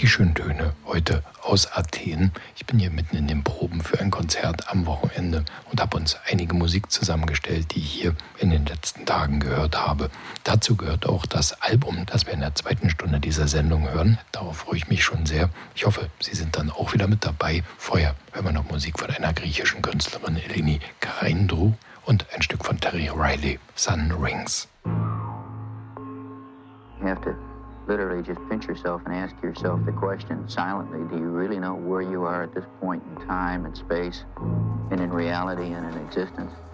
Die schönen Töne heute aus Athen. Ich bin hier mitten in den Proben für ein Konzert am Wochenende und habe uns einige Musik zusammengestellt, die ich hier in den letzten Tagen gehört habe. Dazu gehört auch das Album, das wir in der zweiten Stunde dieser Sendung hören. Darauf freue ich mich schon sehr. Ich hoffe, Sie sind dann auch wieder mit dabei. Vorher hören wir noch Musik von einer griechischen Künstlerin, Eleni Karindrou, und ein Stück von Terry Riley, Sun Rings. You have to literally just pinch yourself and ask yourself the question silently, do you really know where you are at this point in time and space and in reality and in existence?